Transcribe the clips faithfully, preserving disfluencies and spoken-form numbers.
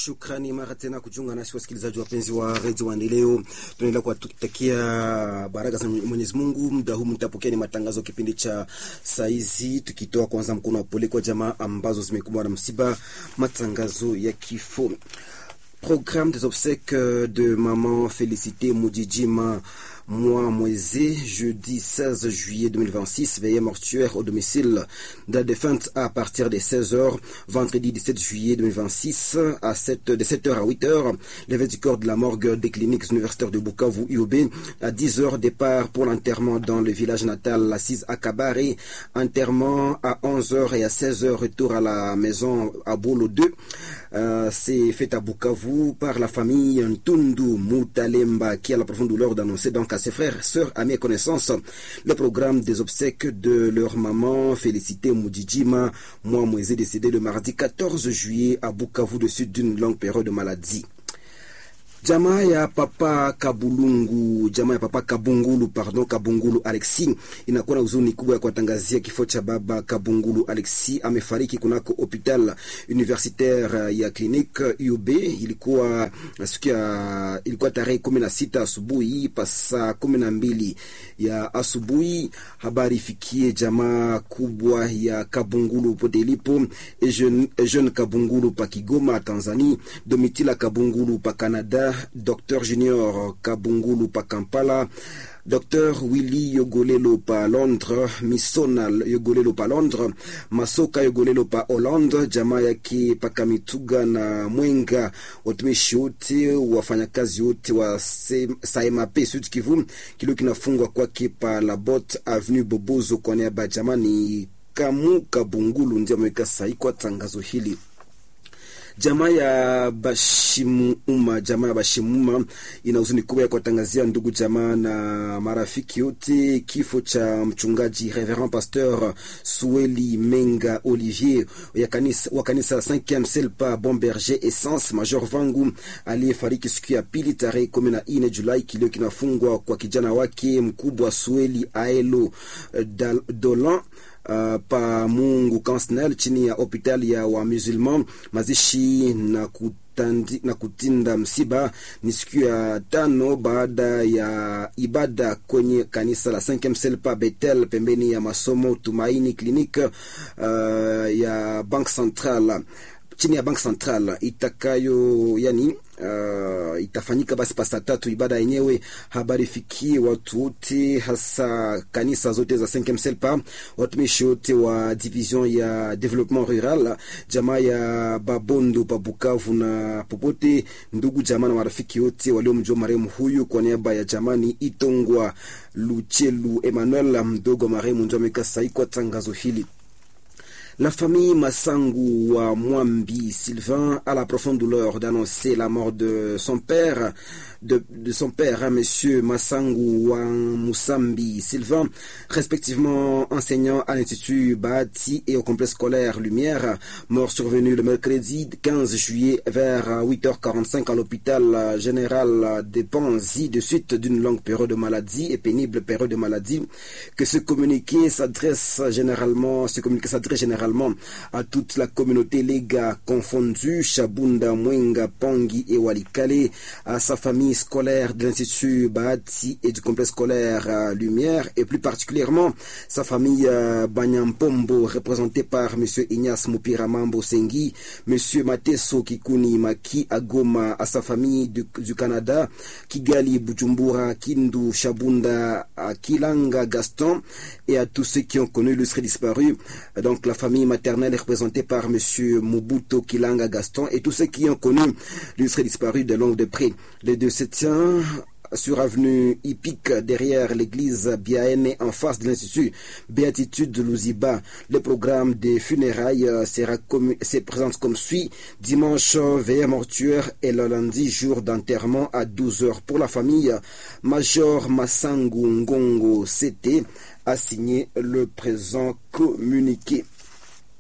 Shukrani mara tena kujiunga nasi wasikilizaji wapenzi wa Radio Maendeleo. Tunaendelea kuwatakia baraka za Mwenyezi Mungu. Muda huu mtapokea ni matangazo kipindi cha saizi, tukitoa kwanza mkono wa pole kwa jamaa ambazo zimekumbwa na msiba, matangazo ya kifo. Programme des obsèques de maman Félicité Mudjidjima Mwamweze, jeudi seize juillet deux mille vingt-six, veillée mortuaire au domicile de la défunte à partir de seize heures, vendredi dix-sept juillet deux mille vingt-six, à sept, de sept heures à huit heures, levée du corps de la morgue des cliniques universitaires de Bukavu, U O B, à dix heures, départ pour l'enterrement dans le village natal, l'Assise à Kabare, enterrement à onze heures et à seize heures, retour à la maison à Bolo deux. Euh, c'est fait à Bukavu par la famille Ntundu Mutalemba qui a la profonde douleur d'annoncer donc à ses frères, sœurs, amis et connaissances le programme des obsèques de leur maman Félicité Mudjidjima Mwamweze, décédée le mardi quatorze juillet à Bukavu de suite d'une longue période de maladie. Jamaa ya papa Kabulungu, jamaa ya papa Kabungulu, pardon, Kabungulu Alexi inakuwa na huzuni kubwa ya kuwatangazia kifo cha baba Kabungulu Alexi. Amefariki kunako hospital universitaire ya clinique U O B. Ilikuwa siku ya ilikuwa tarehe kumi na sita asubuhi pasa kumi na mbili ya asubuhi. Habari fikie jamaa kubwa ya Kabungulu pote ilipo, e jeune, e jeune Kabungulu pa Kigoma Tanzania, Domitila Kabungulu pa Canada, Docteur Junior Kabungulu pa Kampala, Docteur Willy Yogolelo pa Londres, Misonal Yogolelo pa Londres, Masoka Yogolelo pa Hollande, jamaa yake pa Kamituga na Mwenga, watumishi wote, wafanyakazi wote wa S A M A P Sud Kivu, kilo kinafungwa kwake pa Labot Avenue Bobozo. Kwa niaba jamaa ni Kamu Kabungulu ndio ameweka sahihi kwa tangazo hili. Jamaa ya Bashimuma, jamaa ya Bashimuma ina huzuni kubwa ya kuwatangazia ndugu jamaa na marafiki yote kifo cha mchungaji Reverend Pasteur Sueli Menga Olivier ya kanisa wa kanisa cinquième Selpa Bon Berger Essence Major Vangu, aliyefariki siku ya pili tarehe kumi na nne Julai. Kilio kinafungwa kwa kijana wake mkubwa Sueli Aelo Dolan Uh, pa Mungu Kansnel chini ya hospitali ya wa musulman. Mazishi na kutandi, na kutinda msiba ni siku ya tano baada ya ibada kwenye kanisa la cinquième Selpa Betel pembeni ya masomo Tumaini Clinique uh, ya Bank Central, chini ya Bank Central itakayo yani Uh, itafanyika basi pasa tatu ibada yenyewe. Habari fikie watu wote, hasa kanisa zote za cinquième Selpa, watumishi wote wa division ya development rural, jamaa ya Babondo pa Bukavu na popote, ndugu jamaa na marafiki wote waliomjua marehemu huyu. Kwa niaba ya jamani Itongwa Luchelu Emmanuel, mdogo marehemu, ndio ameka sahihi kwa tangazo hili. La famille Massangu wa Mwambi Sylvain a la profonde douleur d'annoncer la mort de son père, de, de son père, hein, monsieur Massangu wa Musambi Sylvain, respectivement enseignant à l'Institut Bahati et au complexe scolaire Lumière, mort survenu le mercredi quinze juillet vers huit heures quarante-cinq à l'hôpital général de Panzi de suite d'une longue période de maladie et pénible période de maladie. Que ce communiqué s'adresse généralement, ce communiqué s'adresse généralement à toute la communauté Lega confondue, Chabunda, Mwenga, Pongi et Walikale, à sa famille scolaire de l'Institut Bahati et du complexe scolaire euh, Lumière, et plus particulièrement sa famille euh, Banyampombo, représentée par M. Ignace Mupiramambo Sengi, M. Mateso Kikuni Maki Agoma, à sa famille du, du Canada, Kigali, Bujumbura, Kindu, Chabunda, Kilanga, Gaston, et à tous ceux qui ont connu l'illustre disparu. Donc la famille maternelle est représentée par monsieur Mobuto Kilanga Gaston et tous ceux qui ont connu l'illustre disparu de longue de près. Les deux se tient sur avenue Hippique derrière l'église Biaene en face de l'institut Béatitude de Louziba. Le programme des funérailles sera comme, se présente comme suit: dimanche veillée mortuaire et le lundi jour d'enterrement à douze heures. Pour la famille, Major Massangu Ngongo C T a signé le présent communiqué.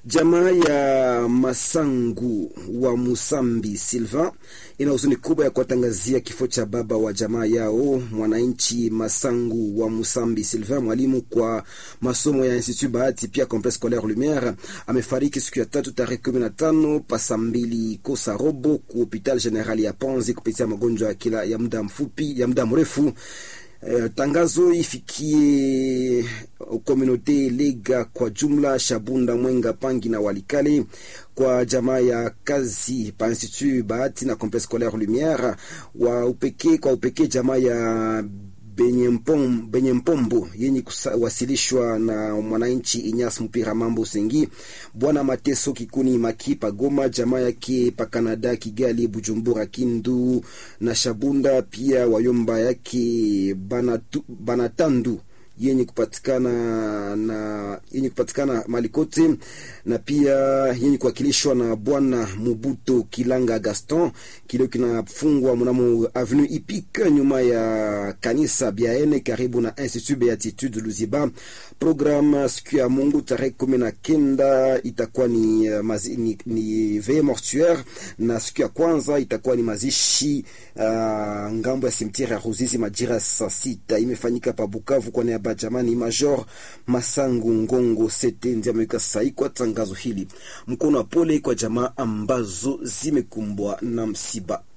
Jamaa ya Masangu wa Musambi Silva ina huzuni kubwa ya kuwatangazia kifo cha baba wa jamaa yao, mwananchi Masangu wa Musambi Silva, mwalimu kwa masomo ya Institut Bahati pia Complexe Scolaire Lumière. Amefariki siku ya tatu tarehe kumi na tano pasa mbili kosa robo ku Hopital General ya Panzi kupitia magonjwa ya kila ya muda mfupi ya muda mrefu. Uh, tangazo ifikie komunote Lega kwa jumla, Shabunda, Mwenga, Pangi na Walikale, kwa jamaa ya kazi pa Institut Bahati na Complexe Scolaire Lumière, wa upekee kwa upekee jamaa ya Benyempom, Benyempombo yenye kuwasilishwa na mwananchi Inyas Mpira Mambo Sengi, Bwana Mateso Kikuni Makipa Goma, jamaa yake pa Canada Kigali, Bujumbura, Kindu na Shabunda, pia wayomba yake Banatu, Banatandu yenye kupatikana na yenye kupatikana Malikote, na pia yenye kuwakilishwa na Bwana Mubuto Kilanga Gaston, kilio kinafungwa mnamo Avenue Ipika nyuma ya kanisa Biaene karibu na Institut Beatitude Luziba. Program siku ya Mungu tarehe kumi na kenda itakuwa ni, mazi, ni, ni veille mortuaire, na siku ya kwanza itakuwa ni mazishi uh, ngambo ya cimetière ya Ruzizi majira saa sita. Imefanyika pa Bukavu kwa niaba ya jamani Major Masangu Ngongo Sete ndiye ameweka sahihi kwa tangazo hili. Mkono wa pole kwa jamaa ambazo zimekumbwa na msiba.